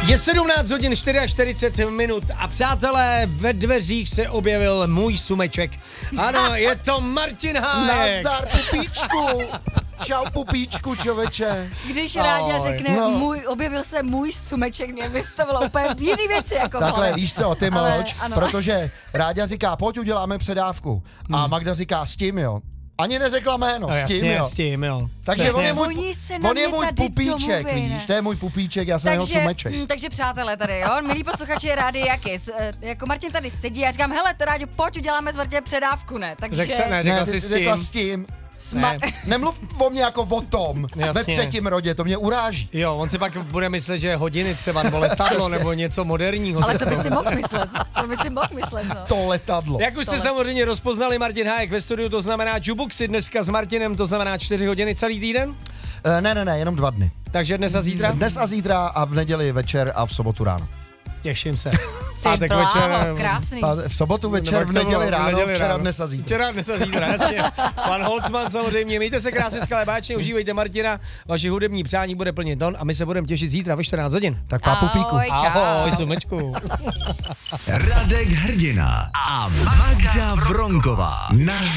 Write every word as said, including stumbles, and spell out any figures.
Je sedmnáct hodin čtyřicet čtyři minut a přátelé, ve dveřích se objevil můj sumeček. Ano, je to Martin Hájek. Nazdar, pupíčku. Čau, pupíčku, čověče. Když Ráďa řekne, no. můj, objevil se můj sumeček, mě vystavilo úplně v jiný věci. Jako Takhle, ale. víš co, ty Ale mlč, ano. protože Ráďa říká, pojď uděláme předávku. A Hmm. Magda říká, s tím jo. Ani neřekla jméno, No, s tím jasně, jo. s tím, jo. Takže Přesně. on je můj, Voní se na on je mě můj tady pupíček, domluvy, vidíš, ne? to je můj pupíček, já jsem jeho Takže, sumeček. hm, takže přátelé tady, jo, milí posluchači Rády Jakis, e, jako Martin tady sedí, já říkám, hele, to Ráďo, pojď uděláme s Martinem předávku, ne? Takže... Řekl se, ne, Ne, řekl ty jsi jsi s tím. řekla s tím. Sma- Ne. Nemluv o mě jako o tom, ve Jasně. třetím rodě, to mě uráží. Jo, on si pak bude myslet, že hodiny třeba, nebo letadlo, nebo něco moderního. Ale to by si mohl myslet, to by si mohl myslet, no. To letadlo. Jak už jste Tohle. samozřejmě rozpoznali, Martin Hájek ve studiu, to znamená Jubuxy dneska s Martinem, to znamená čtyři hodiny celý týden. Uh, ne, ne, ne, jenom dva dny. Takže dnes a zítra? Dnes a zítra a v neděli večer a v sobotu ráno. Těším se. Ty bláho, krásný. A v sobotu večer, Nebo v jak to neděli bylo? V ráno, neděli včera, ráno. dnes a zítra. Včera, dnes a zítra, jasně. Pan Holcman samozřejmě. Mějte se krásně, skalebáčně, užívejte Martina, vaši hudební přání bude plnit on a my se budeme těšit zítra ve čtrnáct hodin. Tak pápu píku. Ahoj, čau. Ahoj, sumečku. Radek Hrdina a Magda Vronková. Na